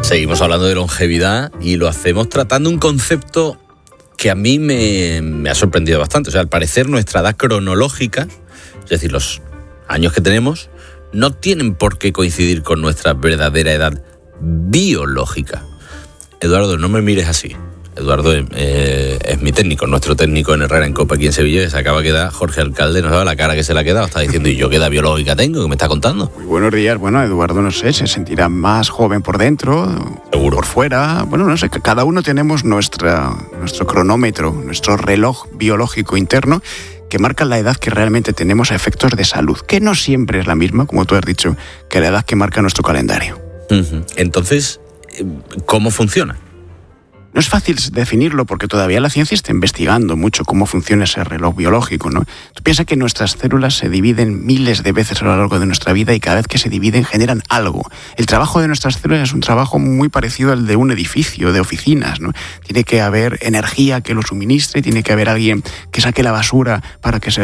Seguimos hablando de longevidad y lo hacemos tratando un concepto que a mí me ha sorprendido bastante. O sea, al parecer nuestra edad cronológica, es decir, los años que tenemos, no tienen por qué coincidir con nuestra verdadera edad biológica. Eduardo, no me mires así. Eduardo es mi técnico, nuestro técnico en Herrera en Copa aquí en Sevilla, que se acaba de quedar. Jorge Alcalde, no sabe la cara que se le ha quedado, está diciendo, ¿y yo qué edad biológica tengo? ¿Qué me está contando? Muy buenos días. Bueno, Eduardo, no sé, se sentirá más joven por dentro, seguro, por fuera. Bueno, no sé, cada uno tenemos nuestro cronómetro, nuestro reloj biológico interno, que marca la edad que realmente tenemos a efectos de salud, que no siempre es la misma, como tú has dicho, que la edad que marca nuestro calendario. Entonces, ¿cómo funciona? No es fácil definirlo porque todavía la ciencia está investigando mucho cómo funciona ese reloj biológico, ¿no? Tú piensas que nuestras células se dividen miles de veces a lo largo de nuestra vida y cada vez que se dividen generan algo. El trabajo de nuestras células es un trabajo muy parecido al de un edificio, de oficinas, ¿no? Tiene que haber energía que lo suministre, tiene que haber alguien que saque la basura para que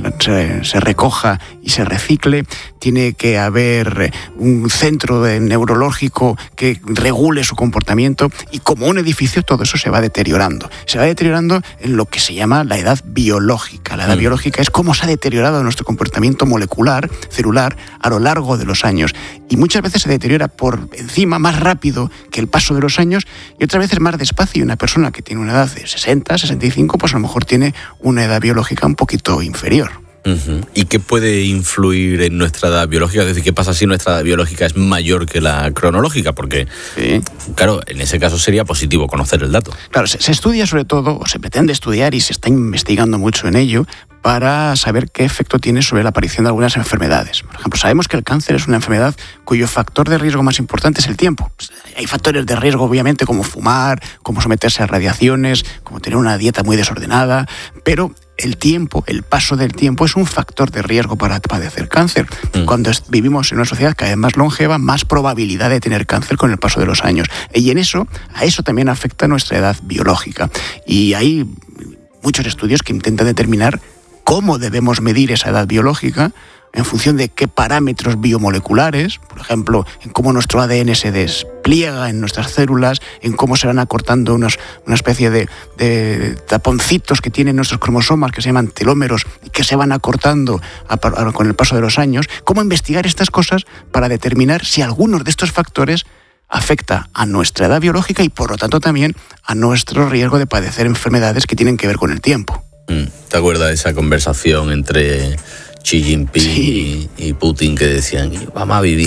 se recoja y se recicle, tiene que haber un centro neurológico que regule su comportamiento y como un edificio todo eso se va deteriorando. Se va deteriorando en lo que se llama la edad biológica. La edad biológica es cómo se ha deteriorado nuestro comportamiento molecular, celular, a lo largo de los años. Y muchas veces se deteriora por encima, más rápido que el paso de los años, y otras veces más despacio. Y una persona que tiene una edad de 60, 65, pues a lo mejor tiene una edad biológica un poquito inferior. ¿Y qué puede influir en nuestra edad biológica? Es decir, ¿qué pasa si nuestra edad biológica es mayor que la cronológica? Porque, claro, en ese caso sería positivo conocer el dato. Claro, se estudia sobre todo, o se pretende estudiar y se está investigando mucho en ello, para saber qué efecto tiene sobre la aparición de algunas enfermedades. Por ejemplo, sabemos que el cáncer es una enfermedad cuyo factor de riesgo más importante es el tiempo. Hay factores de riesgo, obviamente, como fumar, como someterse a radiaciones, como tener una dieta muy desordenada, pero el tiempo, el paso del tiempo es un factor de riesgo para padecer cáncer. Cuando vivimos en una sociedad cada vez más longeva, más probabilidad de tener cáncer con el paso de los años. Y a eso también afecta nuestra edad biológica. Y hay muchos estudios que intentan determinar cómo debemos medir esa edad biológica en función de qué parámetros biomoleculares, por ejemplo, en cómo nuestro ADN se despliega en nuestras células, en cómo se van acortando una especie de taponcitos que tienen nuestros cromosomas que se llaman telómeros y que se van acortando con el paso de los años, cómo investigar estas cosas para determinar si algunos de estos factores afecta a nuestra edad biológica y por lo tanto también a nuestro riesgo de padecer enfermedades que tienen que ver con el tiempo. ¿Te acuerdas de esa conversación entre Xi Jinping y Putin que decían, vamos a vivir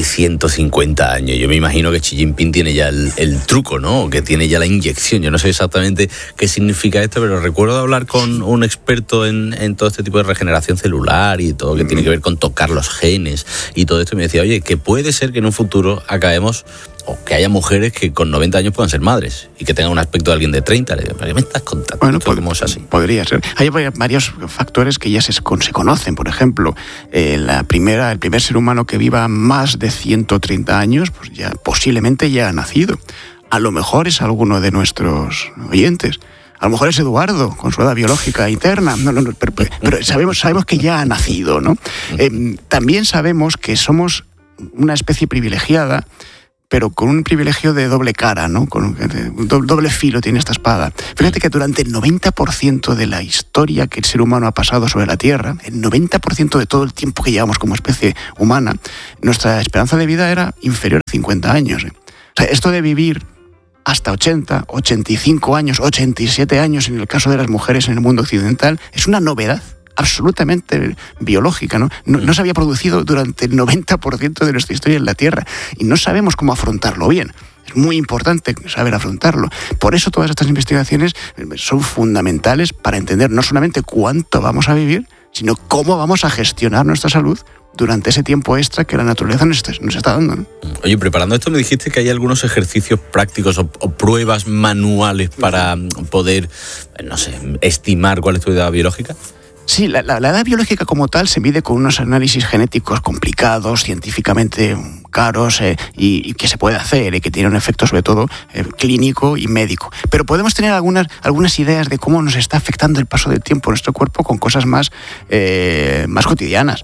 150 años? Yo me imagino que Xi Jinping tiene ya el truco, ¿no? Que tiene ya la inyección. Yo no sé exactamente qué significa esto, pero recuerdo hablar con un experto en todo este tipo de regeneración celular y todo, que tiene que ver con tocar los genes y todo esto. Y me decía, oye, que puede ser que en un futuro acabemos, o que haya mujeres que con 90 años puedan ser madres y que tengan un aspecto de alguien de 30. Le digo, ¿qué me estás contando? Bueno, ¿Cómo es así? Podría ser. Hay varios factores que ya se conocen. Por ejemplo, el primer ser humano que viva más de 130 años, pues ya posiblemente ya ha nacido. A lo mejor es alguno de nuestros oyentes. A lo mejor es Eduardo, con su edad biológica interna. Pero sabemos que ya ha nacido, ¿no? También sabemos que somos una especie privilegiada, pero con un privilegio de doble cara, ¿no? Con doble filo tiene esta espada. Fíjate que durante el 90% de la historia que el ser humano ha pasado sobre la Tierra, el 90% de todo el tiempo que llevamos como especie humana, nuestra esperanza de vida era inferior a 50 años. O sea, esto de vivir hasta 80, 85 años, 87 años en el caso de las mujeres en el mundo occidental, es una novedad absolutamente biológica, ¿no? No se había producido durante el 90% de nuestra historia en la Tierra y no sabemos cómo afrontarlo bien. Es muy importante saber afrontarlo. Por eso todas estas investigaciones son fundamentales para entender no solamente cuánto vamos a vivir, sino cómo vamos a gestionar nuestra salud durante ese tiempo extra que la naturaleza nos está dando, ¿no? Oye, preparando esto me dijiste que hay algunos ejercicios prácticos o pruebas manuales para poder, no sé, estimar cuál es tu edad biológica. Sí, la edad biológica como tal se mide con unos análisis genéticos complicados, científicamente caros y que se puede hacer y que tiene un efecto sobre todo clínico y médico. Pero podemos tener algunas ideas de cómo nos está afectando el paso del tiempo en nuestro cuerpo con cosas más cotidianas.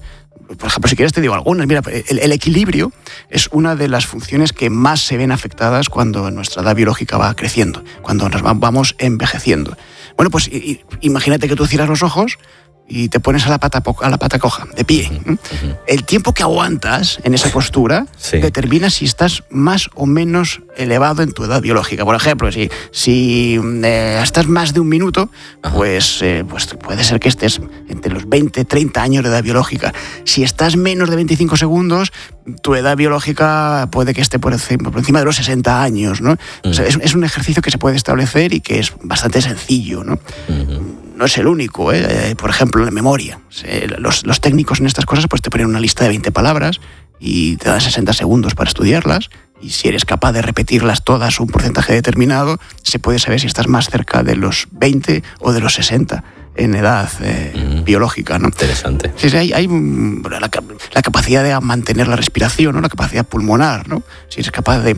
por ejemplo, si quieres te digo algunas. Mira, el equilibrio es una de las funciones que más se ven afectadas cuando nuestra edad biológica va creciendo, cuando nos vamos envejeciendo. Bueno, pues imagínate que tú cierras los ojos y te pones a la pata coja, de pie. El tiempo que aguantas en esa postura determina si estás más o menos elevado en tu edad biológica. Por ejemplo, si estás más de un minuto, pues puede ser que estés entre los 20, 30 años de edad biológica. Si estás menos de 25 segundos, tu edad biológica puede que esté por encima de los 60 años, ¿no? O sea, es un ejercicio que se puede establecer y que es bastante sencillo, ¿no? No es el único, por ejemplo, la memoria. Los técnicos en estas cosas pues te ponen una lista de 20 palabras y te dan 60 segundos para estudiarlas, y si eres capaz de repetirlas todas un porcentaje determinado, se puede saber si estás más cerca de los 20 o de los 60 en edad biológica, ¿no? Interesante. Sí, hay la capacidad de mantener la respiración, ¿no? La capacidad pulmonar, ¿no? Si eres capaz de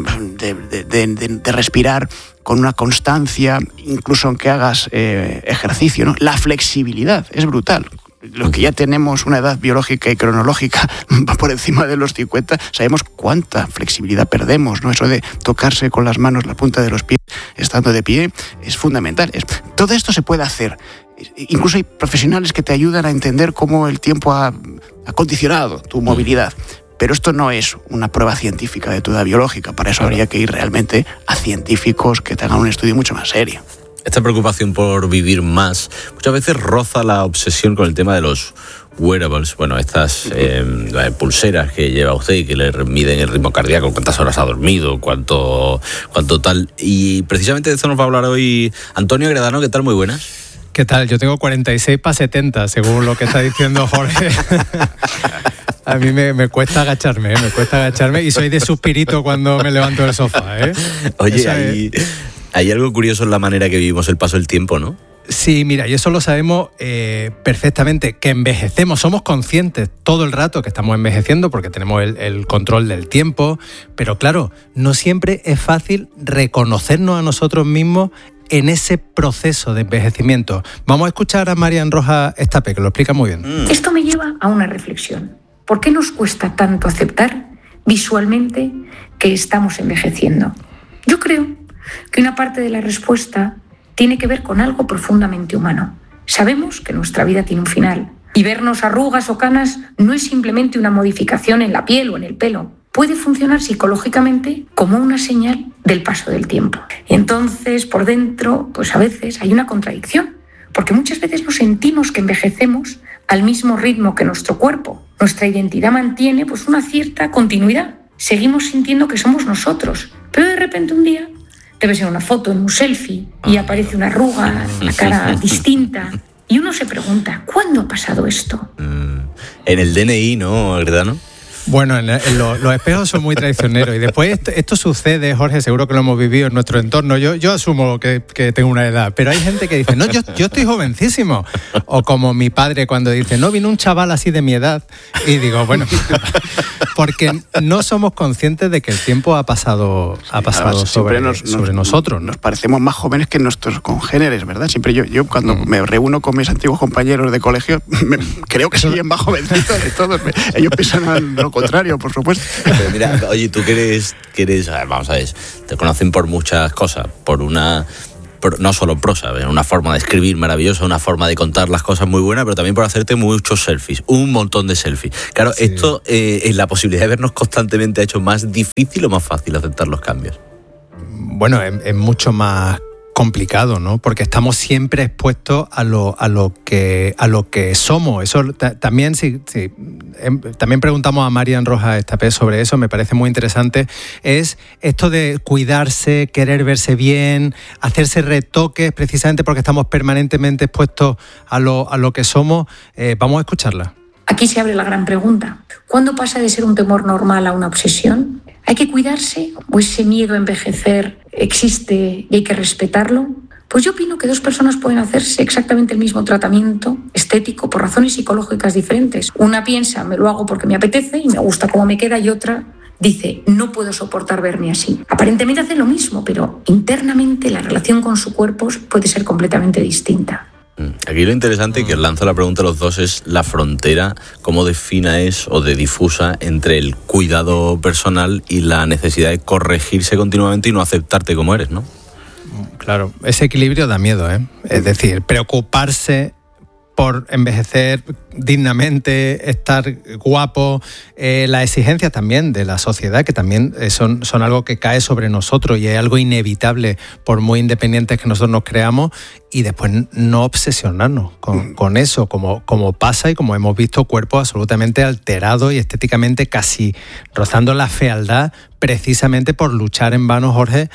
respirar con una constancia, incluso aunque hagas ejercicio, ¿no? La flexibilidad es brutal. Los que ya tenemos una edad biológica y cronológica por encima de los 50, sabemos cuánta flexibilidad perdemos, ¿no? Eso de tocarse con las manos la punta de los pies estando de pie es fundamental. Todo esto se puede hacer. Incluso hay profesionales que te ayudan a entender cómo el tiempo ha condicionado tu movilidad. Pero esto no es una prueba científica de tu edad biológica. Para eso habría que ir realmente a científicos que te hagan un estudio mucho más serio. Esta preocupación por vivir más muchas veces roza la obsesión con el tema de los wearables, bueno, estas pulseras que lleva usted y que le miden el ritmo cardíaco, cuántas horas ha dormido, cuánto tal. Y precisamente de esto nos va a hablar hoy Antonio Agredano. ¿Qué tal? Muy buenas. ¿Qué tal? Yo tengo 46 para 70, según lo que está diciendo Jorge. A mí me cuesta agacharme, y soy de suspirito cuando me levanto del sofá, ¿eh? Oye, hay algo curioso en la manera que vivimos el paso del tiempo, ¿no? Sí, mira, y eso lo sabemos perfectamente, que envejecemos, somos conscientes todo el rato que estamos envejeciendo porque tenemos el control del tiempo, pero claro, no siempre es fácil reconocernos a nosotros mismos en ese proceso de envejecimiento. Vamos a escuchar a Marian Rojas Estapé, que lo explica muy bien. Esto me lleva a una reflexión. ¿Por qué nos cuesta tanto aceptar visualmente que estamos envejeciendo? Yo creo que una parte de la respuesta tiene que ver con algo profundamente humano. Sabemos que nuestra vida tiene un final y vernos arrugas o canas no es simplemente una modificación en la piel o en el pelo. Puede funcionar psicológicamente como una señal del paso del tiempo. Y entonces, por dentro, pues a veces hay una contradicción, porque muchas veces nos sentimos que envejecemos al mismo ritmo que nuestro cuerpo. Nuestra identidad mantiene pues una cierta continuidad. Seguimos sintiendo que somos nosotros, pero de repente un día te ves en una foto, en un selfie, y aparece una arruga, la cara distinta, y uno se pregunta, ¿cuándo ha pasado esto? En el DNI, ¿no, Agredano? Bueno, los espejos son muy traicioneros y después esto sucede, Jorge, seguro que lo hemos vivido en nuestro entorno. Yo asumo que tengo una edad, pero hay gente que dice, no, yo estoy jovencísimo. O como mi padre cuando dice, no, vino un chaval así de mi edad. Y digo, bueno, porque no somos conscientes de que el tiempo ha pasado sobre nosotros. Nos parecemos más jóvenes que nuestros congéneres, ¿verdad? Siempre yo cuando me reúno con mis antiguos compañeros de colegio, creo que soy el más jovencito de todos. Ellos piensan lo contrario, por supuesto. Pero mira, oye, tú que eres, vamos a ver, te conocen por muchas cosas, no solo prosa, una forma de escribir maravillosa, una forma de contar las cosas muy buena, pero también por hacerte muchos selfies, un montón de selfies. Claro, sí. Esto, la posibilidad de vernos constantemente ha hecho más difícil o más fácil aceptar los cambios. Bueno, es mucho más complicado, ¿no? Porque estamos siempre expuestos a lo que somos. Eso también también preguntamos a Marian Rojas Estapé sobre eso, me parece muy interesante. Es esto de cuidarse, querer verse bien, hacerse retoques, precisamente porque estamos permanentemente expuestos a lo que somos. Vamos a escucharla. Aquí se abre la gran pregunta. ¿Cuándo pasa de ser un temor normal a una obsesión? ¿Hay que cuidarse o ese miedo a envejecer existe y hay que respetarlo? Pues yo opino que dos personas pueden hacerse exactamente el mismo tratamiento estético por razones psicológicas diferentes. Una piensa, me lo hago porque me apetece y me gusta cómo me queda, y otra dice, no puedo soportar verme así. Aparentemente hacen lo mismo, pero internamente la relación con su cuerpo puede ser completamente distinta. Aquí lo interesante, que os lanzo la pregunta a los dos, es la frontera, cómo de fina es o de difusa entre el cuidado personal y la necesidad de corregirse continuamente y no aceptarte como eres, ¿no? Claro, ese equilibrio da miedo, ¿eh? Es decir, preocuparse por envejecer dignamente, estar guapo, las exigencias también de la sociedad, que también son algo que cae sobre nosotros y es algo inevitable por muy independientes que nosotros nos creamos, y después no obsesionarnos con eso, como pasa y como hemos visto cuerpos absolutamente alterados y estéticamente casi rozando la fealdad, precisamente por luchar en vano, Jorge,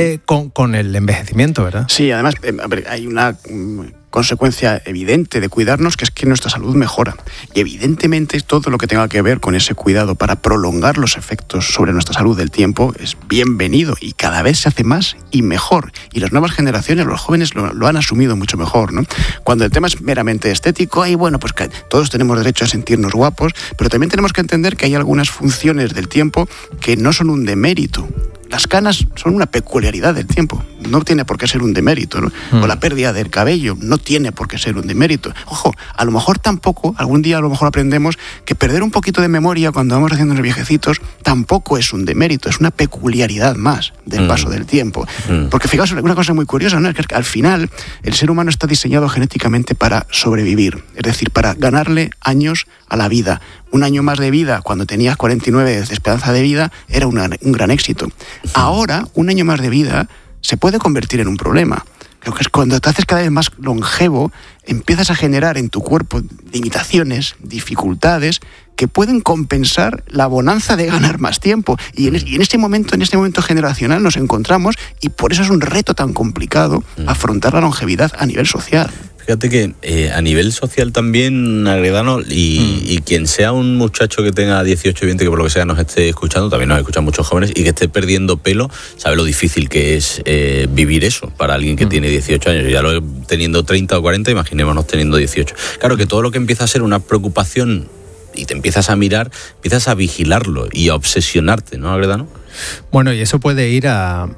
con el envejecimiento, ¿verdad? Sí, además hay una consecuencia evidente de cuidarnos, que es que nuestra salud mejora. Y evidentemente todo lo que tenga que ver con ese cuidado para prolongar los efectos sobre nuestra salud del tiempo es bienvenido, y cada vez se hace más y mejor. Y las nuevas generaciones, los jóvenes lo han asumido mucho mejor, ¿no? Cuando el tema es meramente estético, pues que todos tenemos derecho a sentirnos guapos, pero también tenemos que entender que hay algunas funciones del tiempo que no son un demérito. Las canas son una peculiaridad del tiempo, no tiene por qué ser un demérito, ¿no? O la pérdida del cabello no tiene por qué ser un demérito. Ojo, a lo mejor tampoco, algún día a lo mejor aprendemos que perder un poquito de memoria cuando vamos haciéndonos viejecitos tampoco es un demérito, es una peculiaridad más del paso del tiempo. Porque fijaos, una cosa muy curiosa, ¿no? Es que al final el ser humano está diseñado genéticamente para sobrevivir, es decir, para ganarle años a la vida. Un año más de vida cuando tenías 49 de esperanza de vida era un gran éxito. Ahora, un año más de vida se puede convertir en un problema. Creo que es cuando te haces cada vez más longevo, empiezas a generar en tu cuerpo limitaciones, dificultades que pueden compensar la bonanza de ganar más tiempo. Y en este momento generacional nos encontramos, y por eso es un reto tan complicado afrontar la longevidad a nivel social. Fíjate que a nivel social también, Agredano, y quien sea un muchacho que tenga 18 y 20, que por lo que sea nos esté escuchando, también nos escuchan muchos jóvenes, y que esté perdiendo pelo, sabe lo difícil que es vivir eso para alguien que tiene 18 años. Ya lo teniendo 30 o 40, imaginémonos teniendo 18. Claro que todo lo que empieza a ser una preocupación y te empiezas a mirar, empiezas a vigilarlo y a obsesionarte, ¿no, Agredano? Bueno, y eso puede ir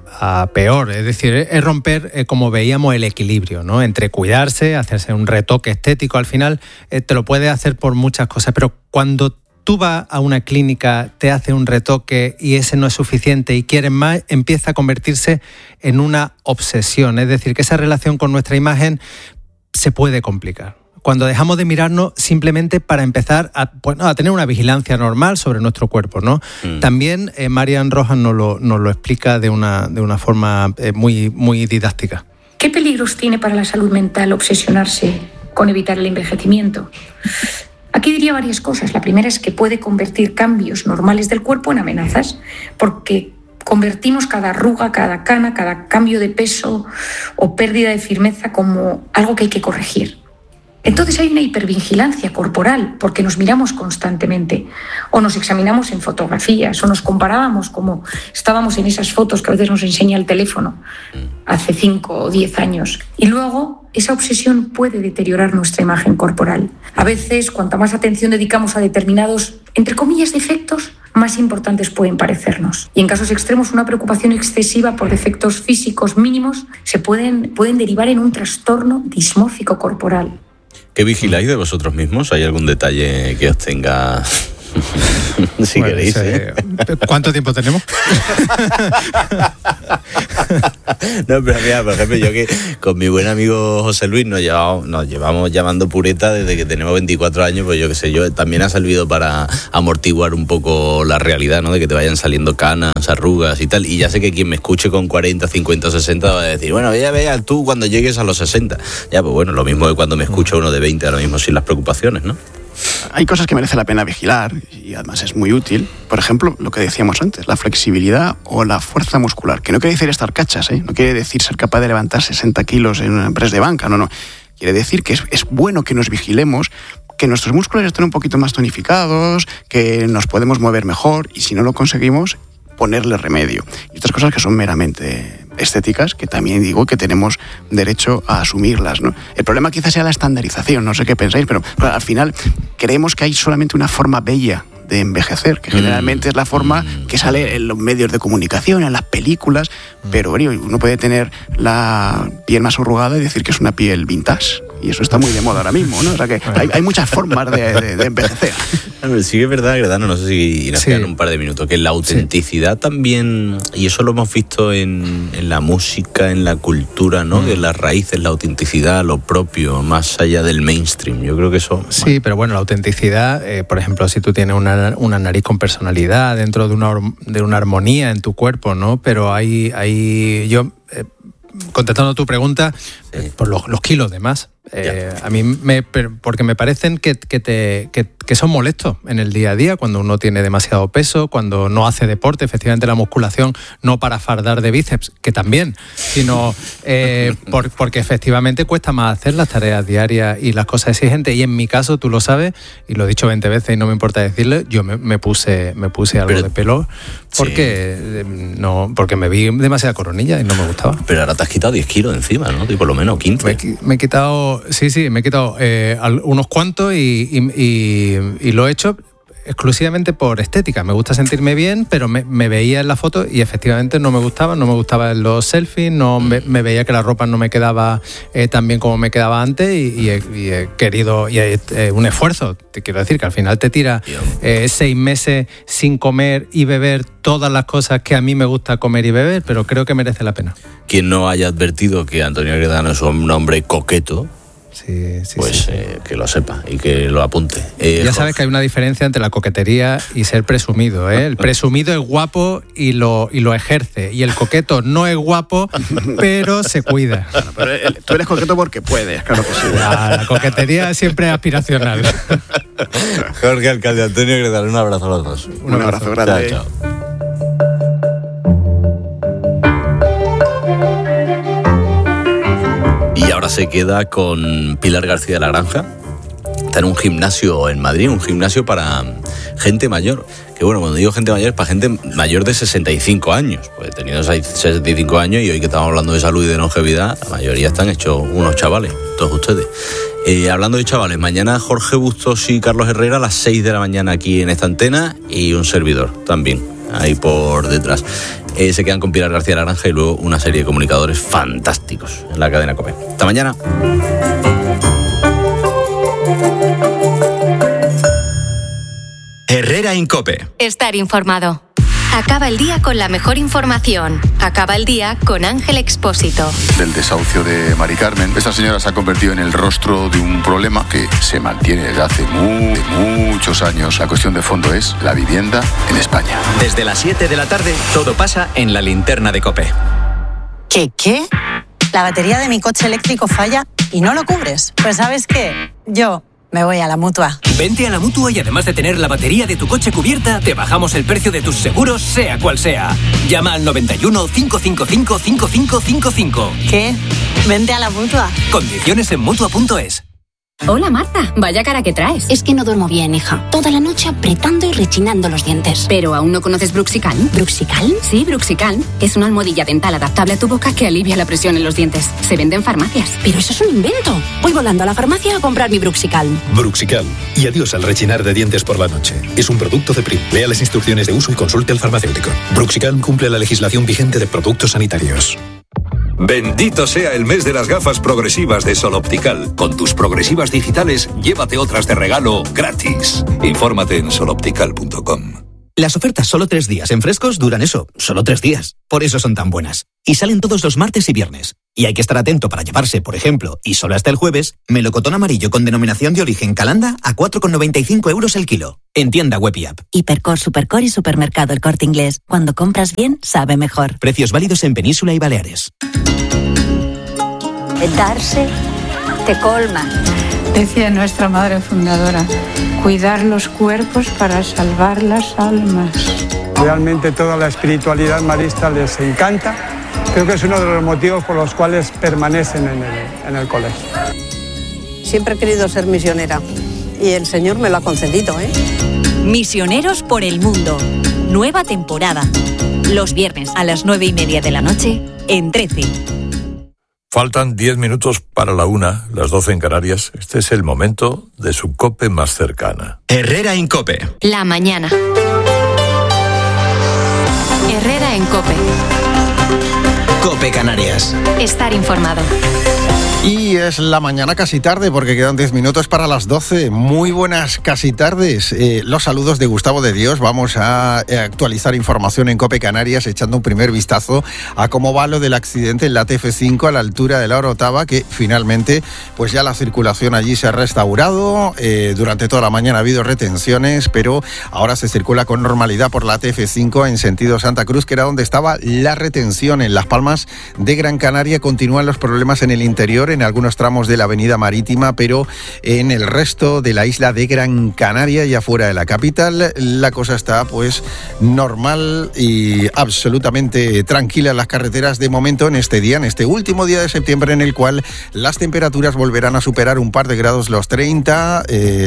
a peor, es decir, es romper, como veíamos, el equilibrio, ¿no? Entre cuidarse, hacerse un retoque estético, al final te lo puedes hacer por muchas cosas, pero cuando tú vas a una clínica, te hace un retoque y ese no es suficiente y quieres más, empieza a convertirse en una obsesión, es decir, que esa relación con nuestra imagen se puede complicar. Cuando dejamos de mirarnos simplemente para empezar a tener una vigilancia normal sobre nuestro cuerpo, ¿no? También Marian Rojas nos lo explica de una forma muy, muy didáctica. ¿Qué peligros tiene para la salud mental obsesionarse con evitar el envejecimiento? Aquí diría varias cosas. La primera es que puede convertir cambios normales del cuerpo en amenazas, porque convertimos cada arruga, cada cana, cada cambio de peso o pérdida de firmeza como algo que hay que corregir. Entonces hay una hipervigilancia corporal porque nos miramos constantemente, o nos examinamos en fotografías, o nos comparábamos como estábamos en esas fotos que a veces nos enseña el teléfono hace 5 o 10 años. Y luego esa obsesión puede deteriorar nuestra imagen corporal. A veces, cuanta más atención dedicamos a determinados, entre comillas, defectos, más importantes pueden parecernos. Y en casos extremos, una preocupación excesiva por defectos físicos mínimos pueden derivar en un trastorno dismórfico corporal. ¿Qué vigiláis de vosotros mismos? ¿Hay algún detalle que os tenga si bueno, queréis. ¿Cuánto tiempo tenemos? No, pero mira, por ejemplo, yo que con mi buen amigo José Luis nos llevamos llamando pureta desde que tenemos 24 años, pues yo qué sé, yo también ha servido para amortiguar un poco la realidad, ¿no? De que te vayan saliendo canas, arrugas y tal. Y ya sé que quien me escuche con 40, 50, 60 va a decir, bueno, ya veas tú cuando llegues a los 60. Ya, pues bueno, lo mismo que cuando me escucha uno de 20, ahora mismo sin las preocupaciones, ¿no? Hay cosas que merece la pena vigilar y además es muy útil. Por ejemplo, lo que decíamos antes, la flexibilidad o la fuerza muscular, que no quiere decir estar cachas, ¿eh? No quiere decir ser capaz de levantar 60 kilos en una press de banca, no. Quiere decir que es bueno que nos vigilemos, que nuestros músculos estén un poquito más tonificados, que nos podemos mover mejor y si no lo conseguimos, ponerle remedio. Y otras cosas que son meramente estéticas, que también digo que tenemos derecho a asumirlas, ¿no? El problema quizás sea la estandarización, no sé qué pensáis, pero al final creemos que hay solamente una forma bella de envejecer, que generalmente es la forma que sale en los medios de comunicación, en las películas, pero bueno, uno puede tener la piel más arrugada y decir que es una piel vintage, Y eso está muy de moda ahora mismo, ¿no? O sea que hay muchas formas de envejecer. Sí que es verdad, Gredano, no sé si nos quedan un par de minutos, que la autenticidad también, y eso lo hemos visto en la música, en la cultura, ¿no? De las raíces, la autenticidad, lo propio, más allá del mainstream. Yo creo que eso... Sí, pero bueno, la autenticidad, por ejemplo, si tú tienes una nariz con personalidad dentro de una armonía en tu cuerpo, ¿no? Pero contestando a tu pregunta, por los kilos de más. A mí porque me parecen que son molestos en el día a día, cuando uno tiene demasiado peso, cuando no hace deporte, efectivamente la musculación no para fardar de bíceps, que también, sino porque efectivamente cuesta más hacer las tareas diarias y las cosas exigentes. Y en mi caso, tú lo sabes, y lo he dicho 20 veces y no me importa decirlo, yo me puse algo de pelo porque me vi demasiada coronilla y no me gustaba. Pero ahora te has quitado 10 kilos encima, ¿no? Y por lo menos 15. Me he quitado, me he quitado unos cuantos y lo he hecho exclusivamente por estética. Me gusta sentirme bien, pero me veía en la foto y efectivamente no me gustaban los selfies, me veía que la ropa no me quedaba tan bien como me quedaba antes y he querido, un esfuerzo, te quiero decir que al final te tira 6 meses sin comer y beber todas las cosas que a mí me gusta comer y beber, pero creo que merece la pena. Quien no haya advertido que Antonio Gredano es un hombre coqueto, que lo sepa y que lo apunte. Ya sabes que hay una diferencia entre la coquetería y ser presumido, ¿eh? El presumido es guapo y lo ejerce, y el coqueto no es guapo, pero se cuida. Bueno, pero tú eres coqueto porque puedes, claro que sí. La coquetería siempre es aspiracional. Jorge Alcalde, Antonio Gredano, un abrazo a los dos. Un abrazo grande. Chao. Y ahora se queda con Pilar García de la Granja. Está en un gimnasio en Madrid, un gimnasio para gente mayor. Que bueno, cuando digo gente mayor es para gente mayor de 65 años. Pues teniendo 65 años y hoy que estamos hablando de salud y de longevidad, la mayoría están hechos unos chavales, todos ustedes. Hablando de chavales, mañana Jorge Bustos y Carlos Herrera a las 6 de la mañana aquí en esta antena, y un servidor también ahí por detrás. Se quedan con Pilar García de la Granja y luego una serie de comunicadores fantásticos en la cadena COPE. Hasta mañana. Herrera en COPE. Estar informado. Acaba el día con la mejor información. Acaba el día con Ángel Expósito. Del desahucio de Mari Carmen. Esta señora se ha convertido en el rostro de un problema que se mantiene desde hace muchos años. La cuestión de fondo es la vivienda en España. Desde las 7 de la tarde, todo pasa en la linterna de COPE. ¿Qué? La batería de mi coche eléctrico falla y no lo cubres. Pues ¿sabes qué? Yo me voy a la Mutua. Vente a la Mutua y además de tener la batería de tu coche cubierta, te bajamos el precio de tus seguros, sea cual sea. Llama al 91 555 5555. ¿Qué? Vente a la Mutua. Condiciones en Mutua.es. Hola Marta, vaya cara que traes. Es que no duermo bien, hija. Toda la noche apretando y rechinando los dientes. ¿Pero aún no conoces Bruxicalm? ¿Bruxicalm? Sí, Bruxicalm. Es una almohadilla dental adaptable a tu boca que alivia la presión en los dientes. Se vende en farmacias. Pero eso es un invento. Voy volando a la farmacia a comprar mi Bruxicalm. Bruxicalm. Y adiós al rechinar de dientes por la noche. Es un producto de Prim. Lea las instrucciones de uso y consulte al farmacéutico. Bruxicalm cumple la legislación vigente de productos sanitarios. Bendito sea el mes de las gafas progresivas de Sol Optical. Con tus progresivas digitales, llévate otras de regalo gratis. Infórmate en soloptical.com. Las ofertas solo 3 días en Frescos duran eso, solo 3 días. Por eso son tan buenas. Y salen todos los martes y viernes. Y hay que estar atento para llevarse, por ejemplo, y solo hasta el jueves, melocotón amarillo con denominación de origen Calanda a 4,95 € el kilo. En tienda web y app. Hipercor, Supercor y Supermercado El Corte Inglés. Cuando compras bien, sabe mejor. Precios válidos en Península y Baleares. Darse te colma. Decía nuestra madre fundadora, cuidar los cuerpos para salvar las almas. Realmente toda la espiritualidad marista les encanta. Creo que es uno de los motivos por los cuales permanecen en el colegio. Siempre he querido ser misionera y el Señor me lo ha concedido, ¿eh? Misioneros por el mundo. Nueva temporada. Los viernes a las 9:30 de la noche en 13. Faltan 10 minutos para la 1, las 12 en Canarias. Este es el momento de su COPE más cercana. Herrera en COPE. La mañana. Herrera en COPE. COPE Canarias. Estar informado. Y es la mañana casi tarde porque quedan 10 minutos para las 12. Muy buenas casi tardes. Los saludos de Gustavo de Dios. Vamos a actualizar información en COPE Canarias echando un primer vistazo a cómo va lo del accidente en la TF5 a la altura de la Orotava, que finalmente pues ya la circulación allí se ha restaurado. Durante toda la mañana ha habido retenciones, pero ahora se circula con normalidad por la TF5 en sentido Santa Cruz, que era donde estaba la retención. En Las Palmas de Gran Canaria continúan los problemas en el interior, en algunos tramos de la avenida Marítima, pero en el resto de la isla de Gran Canaria y afuera de la capital la cosa está pues normal y absolutamente tranquila en las carreteras de momento en este día, en este último día de septiembre, en el cual las temperaturas volverán a superar un par de grados los 30,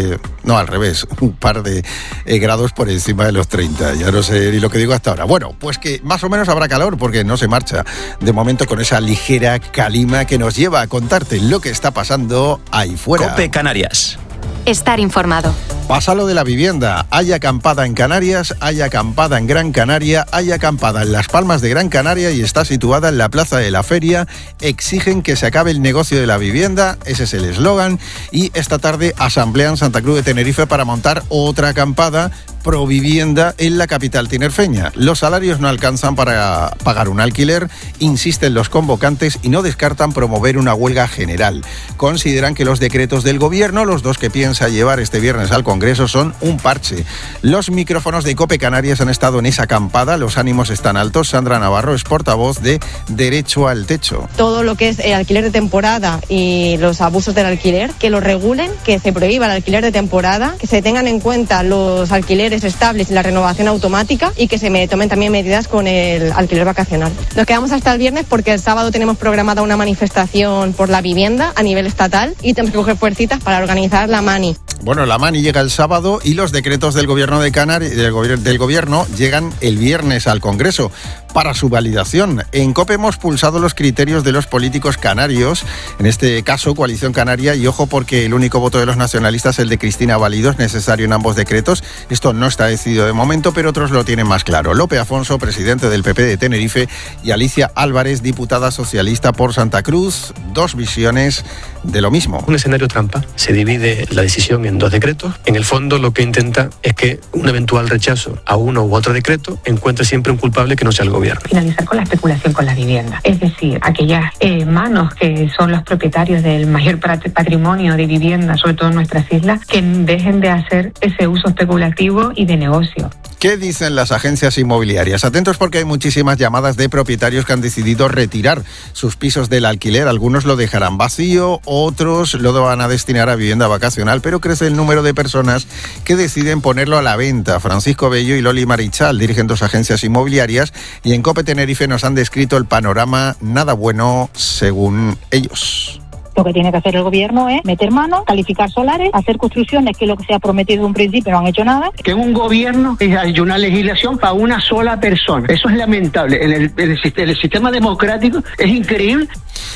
no al revés, un par de grados por encima de los 30, ya no sé ni lo que digo hasta ahora. Bueno, pues que más o menos habrá calor porque no se marcha de momento con esa ligera calima que nos lleva a contar lo que está pasando ahí fuera. COPE Canarias. Estar informado. Pasa lo de la vivienda. Hay acampada en Canarias, hay acampada en Gran Canaria, hay acampada en Las Palmas de Gran Canaria y está situada en la Plaza de la Feria. Exigen que se acabe el negocio de la vivienda, ese es el eslogan. Y esta tarde asamblea en Santa Cruz de Tenerife para montar otra acampada provivienda en la capital tinerfeña. Los salarios no alcanzan para pagar un alquiler, insisten los convocantes y no descartan promover una huelga general. Consideran que los decretos del gobierno, los dos que piensa llevar este viernes al Congreso, son un parche. Los micrófonos de COPE Canarias han estado en esa acampada, los ánimos están altos. Sandra Navarro es portavoz de Derecho al Techo. Todo lo que es el alquiler de temporada y los abusos del alquiler, que lo regulen, que se prohíba el alquiler de temporada, que se tengan en cuenta los alquileres estables y la renovación automática y que se tomen también medidas con el alquiler vacacional. Nos quedamos hasta el viernes porque el sábado tenemos programada una manifestación por la vivienda a nivel estatal y tenemos que coger fuercitas para organizar la mani. Bueno, la mani llega el sábado y los decretos del gobierno de Canarias, del gobierno llegan el viernes al Congreso para su validación. En COPE hemos pulsado los criterios de los políticos canarios, en este caso Coalición Canaria, y ojo porque el único voto de los nacionalistas, el de Cristina Valido, es necesario en ambos decretos. Esto no está decidido de momento, pero otros lo tienen más claro. Lope Afonso, presidente del PP de Tenerife, y Alicia Álvarez, diputada socialista por Santa Cruz, dos visiones de lo mismo. Un escenario trampa. Se divide la decisión en dos decretos. En el fondo lo que intenta es que un eventual rechazo a uno u otro decreto encuentre siempre un culpable que no sea el gobierno. Finalizar con la especulación con la vivienda. Es decir, aquellas manos que son los propietarios del mayor patrimonio de vivienda, sobre todo en nuestras islas, que dejen de hacer ese uso especulativo y de negocio. ¿Qué dicen las agencias inmobiliarias? Atentos porque hay muchísimas llamadas de propietarios que han decidido retirar sus pisos del alquiler. Algunos lo dejarán vacío, otros lo van a destinar a vivienda vacacional, pero crece el número de personas que deciden ponerlo a la venta. Francisco Bello y Loli Marichal dirigen dos agencias inmobiliarias y en COPE Tenerife nos han descrito el panorama nada bueno según ellos. Lo que tiene que hacer el gobierno es meter mano, calificar solares, hacer construcciones, que es lo que se ha prometido en un principio, no han hecho nada. Que un gobierno hay una legislación para una sola persona. Eso es lamentable. El sistema democrático es increíble.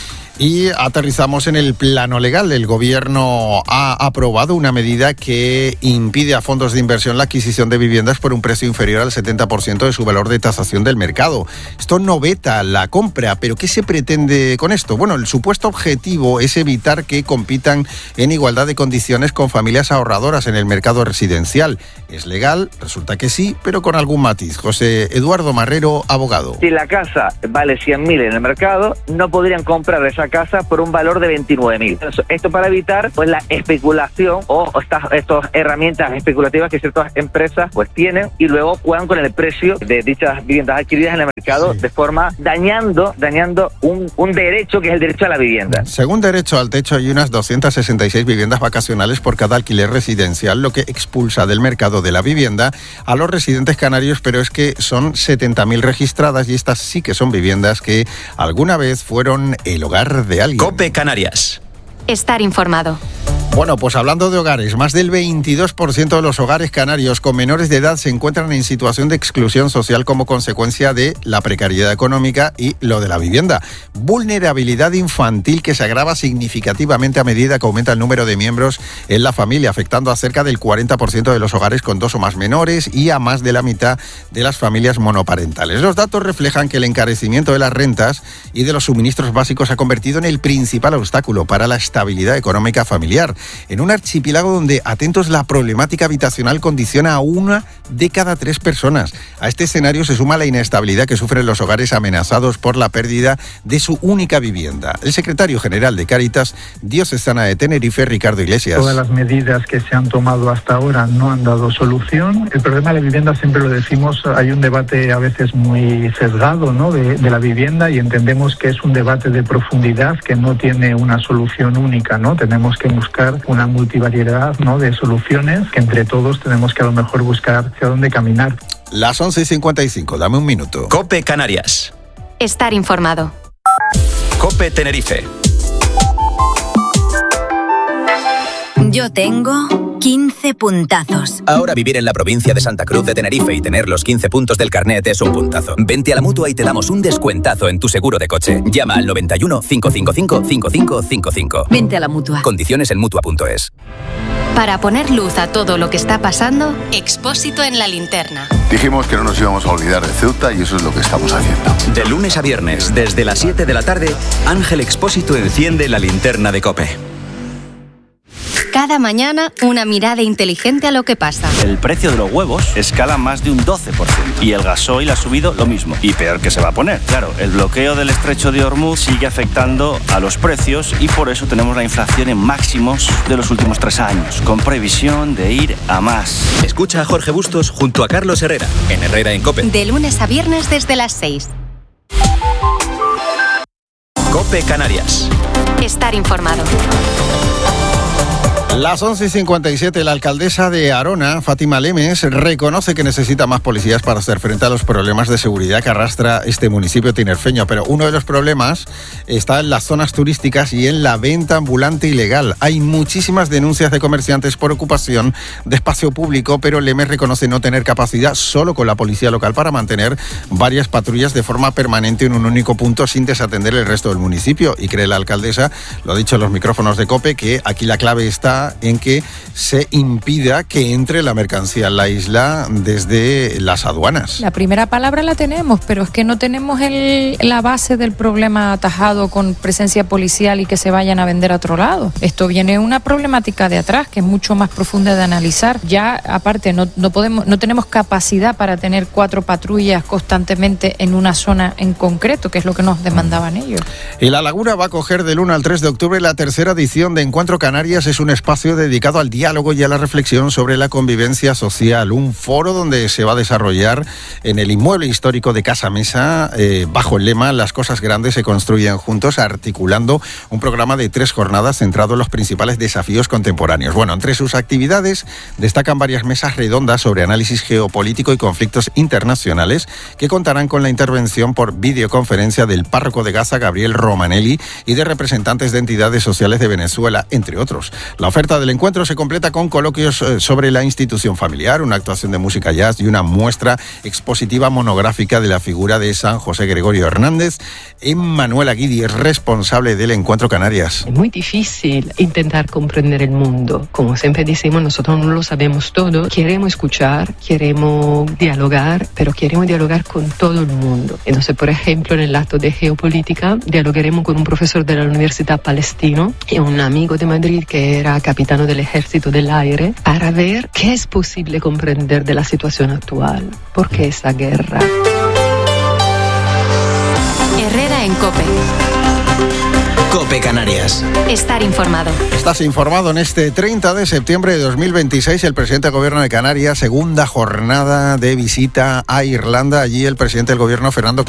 Y aterrizamos en el plano legal. El gobierno ha aprobado una medida que impide a fondos de inversión la adquisición de viviendas por un precio inferior al 70% de su valor de tasación del mercado. Esto no veta la compra, pero ¿qué se pretende con esto? Bueno, el supuesto objetivo es evitar que compitan en igualdad de condiciones con familias ahorradoras en el mercado residencial. ¿Es legal? Resulta que sí, pero con algún matiz. José Eduardo Marrero, abogado. Si la casa vale 100.000 en el mercado, no podrían comprar esa casa por un valor de 29.000. Esto para evitar pues la especulación o estas herramientas especulativas que ciertas empresas pues tienen y luego juegan con el precio de dichas viviendas adquiridas en el mercado, sí, de forma dañando un derecho que es el derecho a la vivienda. Según Derecho al Techo hay unas 266 viviendas vacacionales por cada alquiler residencial, lo que expulsa del mercado de la vivienda a los residentes canarios, pero es que son 70.000 registradas y estas sí que son viviendas que alguna vez fueron el hogar de alguien. COPE Canarias. Estar informado. Bueno, pues hablando de hogares, más del 22% de los hogares canarios con menores de edad se encuentran en situación de exclusión social como consecuencia de la precariedad económica y lo de la vivienda. Vulnerabilidad infantil que se agrava significativamente a medida que aumenta el número de miembros en la familia, afectando a cerca del 40% de los hogares con 2 o más menores y a más de la mitad de las familias monoparentales. Los datos reflejan que el encarecimiento de las rentas y de los suministros básicos se ha convertido en el principal obstáculo para la estabilidad económica familiar. En un archipiélago donde, atentos, la problemática habitacional condiciona a 1 de cada 3 personas. A este escenario se suma la inestabilidad que sufren los hogares amenazados por la pérdida de su única vivienda. El secretario general de Cáritas Diocesana de Tenerife, Ricardo Iglesias. Todas las medidas que se han tomado hasta ahora no han dado solución. El problema de la vivienda, siempre lo decimos, hay un debate a veces muy sesgado, ¿no?, de la vivienda, y entendemos que es un debate de profundidad que no tiene una solución única, ¿no? Tenemos que buscar una multivariedad, ¿no?, de soluciones que entre todos tenemos que a lo mejor buscar hacia dónde caminar. Las 11:55, dame un minuto. COPE Canarias. Estar informado. COPE Tenerife. Yo tengo 15 puntazos. Ahora vivir en la provincia de Santa Cruz de Tenerife y tener los 15 puntos del carnet es un puntazo. Vente a la Mutua y te damos un descuentazo en tu seguro de coche. Llama al 91 555 5555. Vente a la Mutua. Condiciones en Mutua.es. Para poner luz a todo lo que está pasando, Expósito en la linterna. Dijimos que no nos íbamos a olvidar de Ceuta y eso es lo que estamos haciendo. De lunes a viernes, desde las 7 de la tarde, Ángel Expósito enciende la linterna de COPE. Cada mañana, una mirada inteligente a lo que pasa. El precio de los huevos escala más de un 12%. Y el gasoil ha subido lo mismo. Y peor que se va a poner. Claro, el bloqueo del estrecho de Hormuz sigue afectando a los precios y por eso tenemos la inflación en máximos de los últimos 3 años, con previsión de ir a más. Escucha a Jorge Bustos junto a Carlos Herrera, en Herrera en COPE. De lunes a viernes desde las 6. COPE Canarias. Estar informado. Las 11:57, la alcaldesa de Arona, Fátima Lemes, reconoce que necesita más policías para hacer frente a los problemas de seguridad que arrastra este municipio tinerfeño. Pero uno de los problemas está en las zonas turísticas y en la venta ambulante ilegal. Hay muchísimas denuncias de comerciantes por ocupación de espacio público, pero Lemes reconoce no tener capacidad solo con la policía local para mantener varias patrullas de forma permanente en un único punto sin desatender el resto del municipio. Y cree la alcaldesa, lo ha dicho en los micrófonos de COPE, que aquí la clave está en que se impida que entre la mercancía en la isla desde las aduanas. La primera palabra la tenemos, pero es que no tenemos la base del problema atajado con presencia policial y que se vayan a vender a otro lado. Esto viene una problemática de atrás que es mucho más profunda de analizar. Ya aparte no tenemos capacidad para tener 4 patrullas constantemente en una zona en concreto, que es lo que nos demandaban ellos. Y La Laguna va a acoger del 1 al 3 de octubre la tercera edición de Encuentro Canarias. Es un espacio dedicado al diálogo y a la reflexión sobre la convivencia social. Un foro donde se va a desarrollar en el inmueble histórico de Casa Mesa, bajo el lema "Las cosas grandes se construyen juntos", articulando un programa de 3 jornadas centrado en los principales desafíos contemporáneos. Bueno, entre sus actividades destacan varias mesas redondas sobre análisis geopolítico y conflictos internacionales que contarán con la intervención por videoconferencia del párroco de Gaza, Gabriel Romanelli, y de representantes de entidades sociales de Venezuela, entre otros. La oferta del encuentro se completa con coloquios sobre la institución familiar, una actuación de música jazz y una muestra expositiva monográfica de la figura de San José Gregorio Hernández. Manuela Guidi es responsable del Encuentro Canarias. Es muy difícil intentar comprender el mundo. Como siempre decimos, nosotros no lo sabemos todo. Queremos escuchar, queremos dialogar, pero queremos dialogar con todo el mundo. Entonces, por ejemplo, en el acto de geopolítica, dialogaremos con un profesor de la Universidad Palestino y un amigo de Madrid que era capitano del Ejército del Aire, para ver qué es posible comprender de la situación actual. ¿Por qué esa guerra? Herrera en COPE. COPE Canarias. Estar informado. Estás informado en este 30 de septiembre de 2026. El presidente del Gobierno de Canarias, segunda jornada de visita a Irlanda. Allí el presidente del Gobierno, Fernando